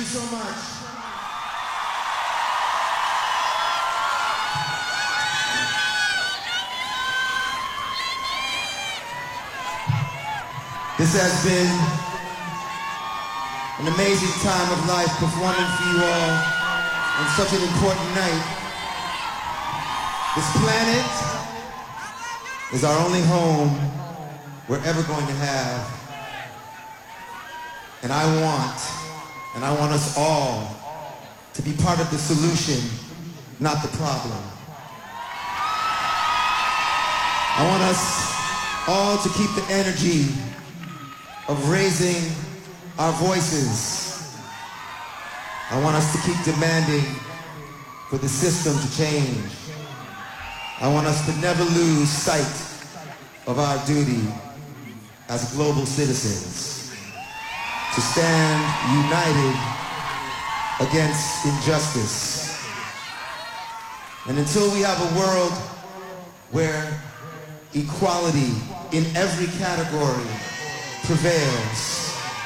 so much. This has been an amazing time of life performing for you all on such an important night. This planet is our only home we're ever going to have. And I want us all to be part of the solution, not the problem. I want us all to keep the energy of raising our voices. I want us to keep demanding for the system to change. I want us to never lose sight of our duty as global citizens, to stand united against injustice. And until we have a world where equality in every category prevails,